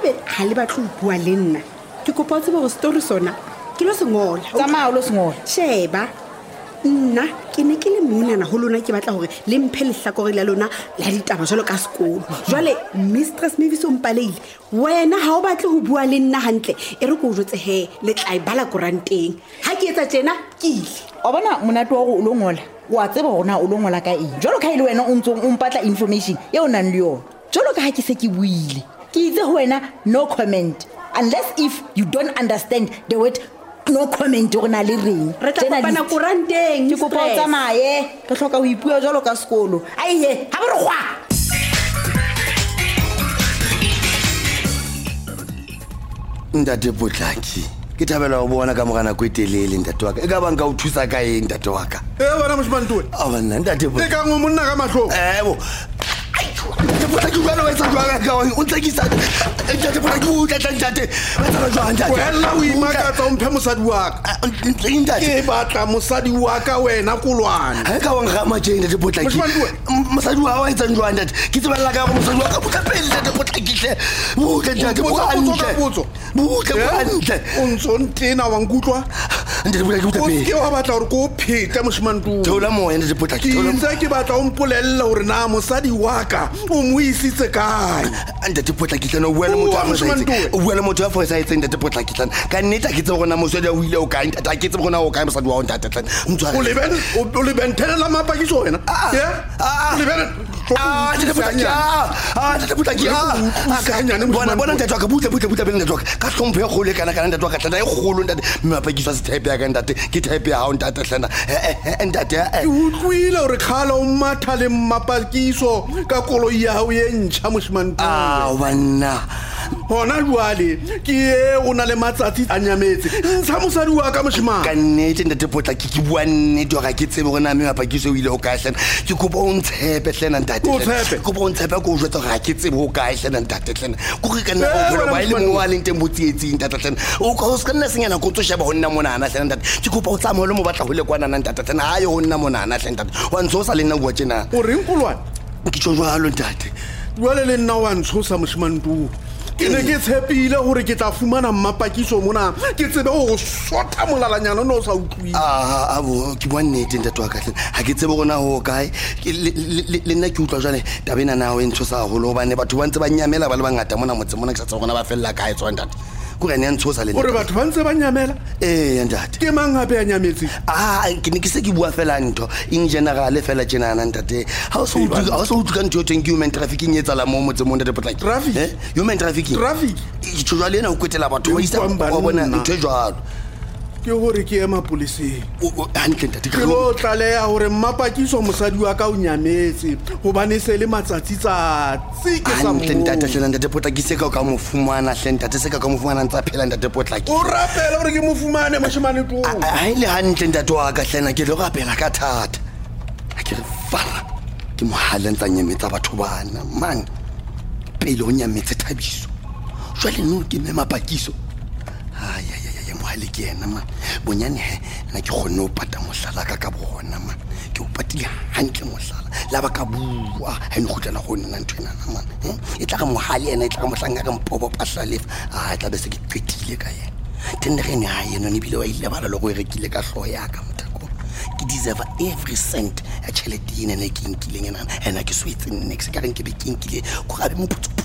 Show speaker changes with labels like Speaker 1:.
Speaker 1: haebe ha le batlo ho bua le nna ke kopa o tsebe go story sona ke lo sengola
Speaker 2: tsamaya o lo sengola
Speaker 1: sheba nna ke ne ke le monana ho lona ke batla hore le mphe lehlakore la lona la ditaba jalo ka sekolo jwale Mistress Mavis o mpaleile wena ha o batle ho bua le nna hantle e re go jotse he le tla ibala koranteng ha ke etsa tjena ke ile
Speaker 2: o bona monate wa go o lo ngola wa tseba gona o lo ngola ka eng jalo ka ile wena o ntse o mpatla information e o nang le yona jalo ka ha ke se ke buile ke itse ho wena no comment unless if you don't understand the word no comment go na le reng
Speaker 1: re tla kopana koranteng
Speaker 2: ke kopa o tsamaye ke hloka ho ipua jalo ka sekolo aiye ha bo re gwa
Speaker 3: Ntate Potlaki ke thabela go bona ka mogana go etelele ntate wa ka e ka bang ka o thusa ka eng ntate wa ka
Speaker 4: bana moshimane tuwe
Speaker 3: a bana ntate
Speaker 4: e ka ngo monna ka mahlo
Speaker 3: bo Potlaki jwana wa etsa jwang ka o ntlekisa ntate Potlaki o tla ntate wa etsa jwang ntate
Speaker 4: wena o imakatsa o mphe mosadi wa ka
Speaker 3: ntate
Speaker 4: ke batla mosadi wa ka wena kolwana
Speaker 3: ha ka wa ngama tjena ntate Potlaki mosadi wa etsa jwang ntate ke tsebella ka go mosadi wa ka botla pele ntate Potlaki hle botla ntate botla
Speaker 4: o ntso ntena wa nkutlwa
Speaker 3: ntate Potlaki botla pele
Speaker 4: ke wa batla hore ko phete moshimane tuwe
Speaker 3: thola moya ntate Potlaki thola
Speaker 4: ntse ke batla o mpolella hore na mosadi wa ka o mo isitse kae
Speaker 3: ntate Potlaki tlana o bua le motho a fosaetseng ntate Potlaki tlana ka nnete ke tsebe gona mosadi a o ile o kae ntate a ke tsebe gona o kae mosadi wa o ntate tlana
Speaker 4: o lebenthelela mapakiso wena
Speaker 3: ntate Potlaki bona ntate wa ka butle pele ntate wa ka ka hlompho e kgolo e kana ntate wa ka tlana e kgolo ntate mapakiso a se type ya ka ntate ke type ya hao ntate tlana ntate
Speaker 4: ke utlwile hore kgala o matha le mapakiso ka koloi ya hao ye ntšha moshimane
Speaker 3: banna
Speaker 4: gona jwale ke e o na le matsatsi a nyametse ntsha mosadi wa ka moshimane
Speaker 3: ka nnete ntate Potlaki ke bua nnete wa ka ke tsebe gona me mapakiso o ile o kae hlena ke kopa o ntshepe hlena ntate kopa o ntshepe ko o jwetsa ga ke tsebe o kae hlena ntate hlena ko re ka nna go bola ba ile mo wa leng teng botsietsing ntate hlena o ka o ska nna senyana go tso sheba go nna monana hlena ntate ke kopa o tsamaye le mo batla go le kwana ntate hlena ha yo go nna monana hlena ntate wa ntso sa le nna bua tjena
Speaker 4: o reng kolwana
Speaker 3: ke tshojwalo ntate
Speaker 4: jwale le nna wa ntshosa moshimane tuwe ke ne ke tshepile gore ke tla fumana mmapakiso mona ke tsebe go sotha molalanyana no sa utlwile
Speaker 3: abo ke bua nnete ntate wa ka ha ke tsebe gona ho kae le nna ke utlwa jwale tabena nawe ntho sa holo bane batho ba ntse ba nyamela ba le bangata mona motse mona ke sa tsona ba fella kae tswa ntate go re ne ntshosa le
Speaker 4: gore batho ba ntse ba nyamela
Speaker 3: ntate
Speaker 4: ke mang gape ya nyametse
Speaker 3: ke ne ke se ke bua fela ntho in general fela tjenana ntate ha o so utlwa ntho teng human trafficking e tsala mo motse mo ntate Potlaki human trafficking ke tshwala lena o kwetela batho ba isa ba bona ntho jwalo
Speaker 4: ke gore ke ema poliseng
Speaker 3: hantle ntate
Speaker 4: ke lo tlaleya gore mmapakiso mosadi wa ka o nyametse gobane se le matsatsi tsatsi ke sa mo
Speaker 3: ntate hlena ntate Potlaki se ka ka mo fumana hle ntate se ka ka mo fumana ntsa phela ntate Potlaki
Speaker 4: o rapela gore ke mo fumane moshimane tuwe
Speaker 3: a ile hantle ntate wa ka hlena ke le go rapela ka thata a ke re fara ke mohala ntsa nyemetsa batho bana man pele o nyametse Thabiso jwale no ke me mapakiso mohale ke ena man bonyane he nna ke kgonne o pata mohlala ka bona man ke o patile hantle mohlala la ba ka bua ha ne khutlela go nna ntwena man e tla ga mohale ena e tla ga mohlanga ka mpobo pahlalefa tla be se ke qetile ka yena tenne re ne ha yena ne bile wa ile bala le go rekile ka hlo ya ka mthako ke deserve every cent a chelete ene ne ke nkileng ena ke swetse next ka reng ke be ke nkile go gabe moputso